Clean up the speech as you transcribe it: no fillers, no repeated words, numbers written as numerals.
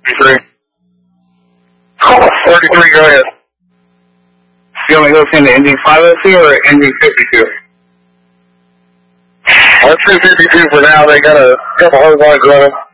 33. Oh, 33, go ahead. You want me to go send the ending 502 or ending 52? Let's do 52 for now. They got a couple hard lines running.